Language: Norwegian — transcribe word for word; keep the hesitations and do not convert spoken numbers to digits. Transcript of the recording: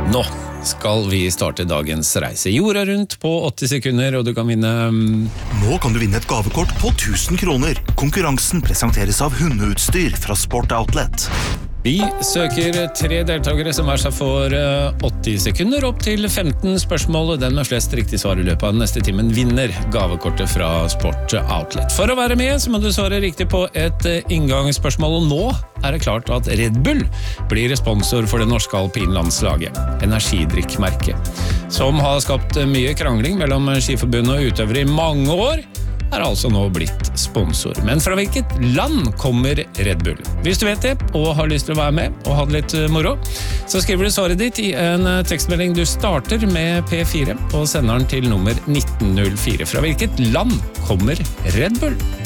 Nå skal vi starte dagens reise jorda rundt på åtti sekunder, og du kan vinne... Um... Nå kan du vinne et gavekort på tusen kroner. Konkurransen presenteres av hundeutstyr fra Sport Outlet. Vi søker tre deltakere som hver seg får åtti sekunder, opp til femten spørsmål, og den med flest riktig svar i løpet av den neste timen vinner gavekortet fra Sport Outlet. For å være med så må du svare riktig på et inngangsspørsmål, og nå er det klart at Red Bull blir sponsor for det norske alpinlandslaget, energidrikkmerket, som har skapt mye krangling mellom skiforbundet og utøvere i mange år, er altså nå blitt sponsor. Men fra hvilket land kommer Red Bull? Hvis du vet det, og har lyst til å være med og ha det litt moro, så skriver du svaret ditt i en tekstmelding. Du starter med P fire og sender den til nummer nitten null fire. Fra hvilket land kommer Red Bull?